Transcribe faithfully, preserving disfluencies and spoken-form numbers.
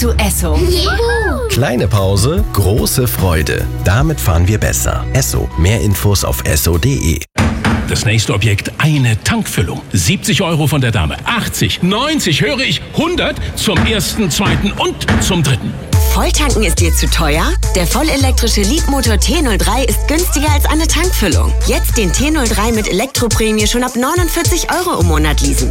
zu Esso. Juhu. Kleine Pause, große Freude. Damit fahren wir besser. Esso. Mehr Infos auf esso punkt de. Das nächste Objekt, eine Tankfüllung. siebzig Euro von der Dame. achtzig, neunzig, höre ich, hundert zum ersten, zweiten und zum dritten. Volltanken ist dir zu teuer? Der vollelektrische Leadmotor T null drei ist günstiger als eine Tankfüllung. Jetzt den T null drei mit Elektroprämie schon ab neunundvierzig Euro im Monat leasen.